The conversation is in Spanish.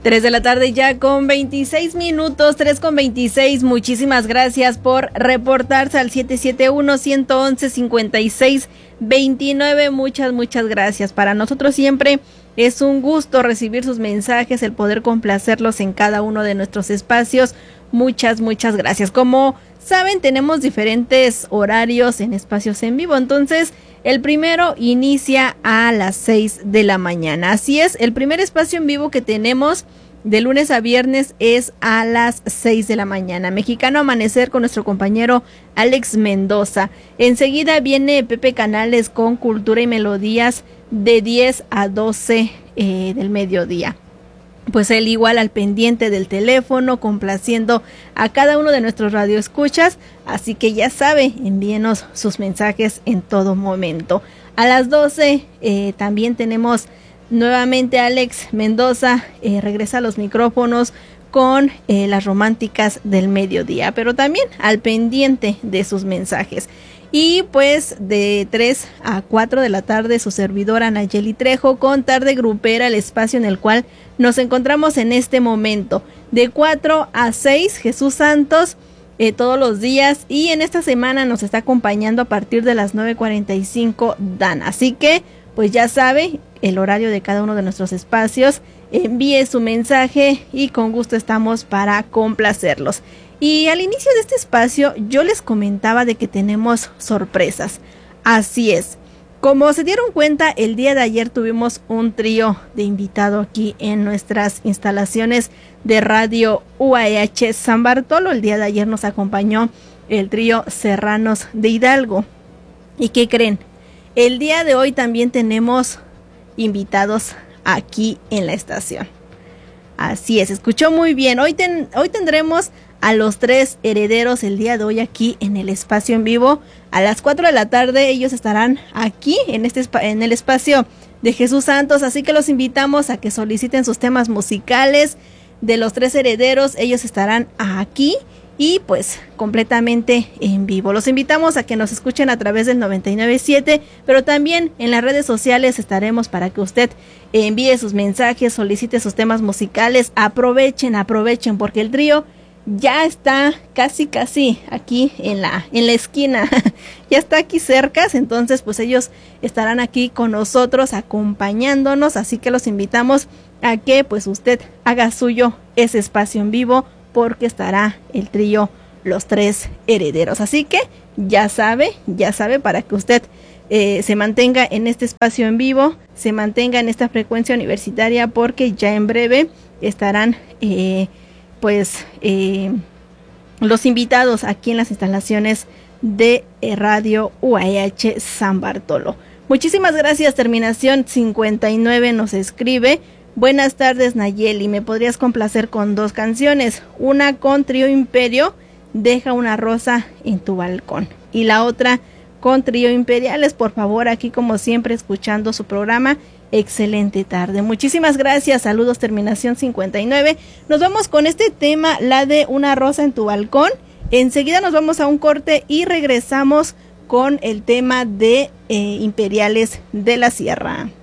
3 de la tarde ya con 26 minutos, 3:26. Muchísimas gracias por reportarse al 771-111-5629. Muchas gracias. Para nosotros siempre es un gusto recibir sus mensajes, el poder complacerlos en cada uno de nuestros espacios. Muchas gracias. Como saben, tenemos diferentes horarios en espacios en vivo, entonces el primero inicia a las 6 de la mañana. Así es, el primer espacio en vivo que tenemos de lunes a viernes es a las 6 de la mañana. Mexicano Amanecer con nuestro compañero Alex Mendoza. Enseguida viene Pepe Canales con Cultura y Melodías de 10 a 12 del mediodía. Pues él igual al pendiente del teléfono, complaciendo a cada uno de nuestros radioescuchas, así que ya sabe, envíenos sus mensajes en todo momento. A las 12 también tenemos nuevamente a Alex Mendoza, regresa a los micrófonos con las románticas del mediodía, pero también al pendiente de sus mensajes. Y pues de 3 a 4 de la tarde su servidora Nayeli Trejo con Tarde Grupera, el espacio en el cual nos encontramos en este momento. De 4 a 6 Jesús Santos todos los días, y en esta semana nos está acompañando a partir de las 9:45 Dana. Así que pues ya sabe el horario de cada uno de nuestros espacios, envíe su mensaje y con gusto estamos para complacerlos. Y al inicio de este espacio yo les comentaba de que tenemos sorpresas. Así es, como se dieron cuenta, el día de ayer tuvimos un trío de invitado aquí en nuestras instalaciones de Radio UAH San Bartolo. El día de ayer nos acompañó el trío Serranos de Hidalgo. ¿Y qué creen? El día de hoy también tenemos invitados aquí en la estación. Así es, escuchó muy bien. Hoy tendremos a los 3 herederos el día de hoy aquí en el espacio en vivo. A las 4 de la tarde ellos estarán aquí en el espacio de Jesús Santos, así que los invitamos a que soliciten sus temas musicales de los 3 herederos. Ellos estarán aquí y pues completamente en vivo. Los invitamos a que nos escuchen a través del 99.7, pero también en las redes sociales estaremos para que usted envíe sus mensajes, solicite sus temas musicales. Aprovechen porque el trío ya está casi aquí en la esquina, ya está aquí cerca, entonces pues ellos estarán aquí con nosotros acompañándonos, así que los invitamos a que pues usted haga suyo ese espacio en vivo, porque estará el trío Los 3 Herederos, así que ya sabe para que usted se mantenga en este espacio en vivo, se mantenga en esta frecuencia universitaria, porque ya en breve estarán los invitados aquí en las instalaciones de Radio UAH San Bartolo. Muchísimas gracias. Terminación 59 nos escribe: buenas tardes Nayeli, ¿me podrías complacer con 2 canciones? Una con Trío Imperio, Deja una rosa en tu balcón, y la otra con Trío Imperiales, por favor, aquí como siempre escuchando su programa. Excelente tarde. Muchísimas gracias. Saludos, terminación 59. Nos vamos con este tema, la de Una rosa en tu balcón. Enseguida nos vamos a un corte y regresamos con el tema de Imperiales de la Sierra.